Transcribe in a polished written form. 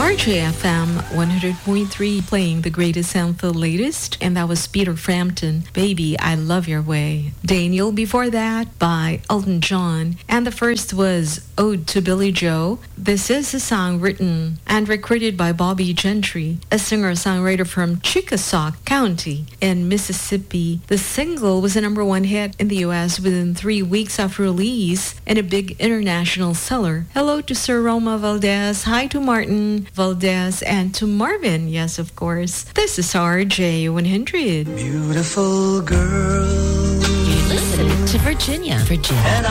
RJFM 100.3 playing the greatest and the latest, and that was Peter Frampton, Baby, I Love Your Way. Daniel before that by Elton John, and the first was Ode to Billy Joe. This is a song written and recorded by Bobby Gentry, a singer-songwriter from Chickasaw County in Mississippi. The single was a number one hit in the U.S. within 3 weeks of release and a big international seller. Hello to Sir Roma Valdez, hi to Martin Valdez, and to Marvin, yes, of course. This is RJ100. Beautiful girl. You're listening to Virginia.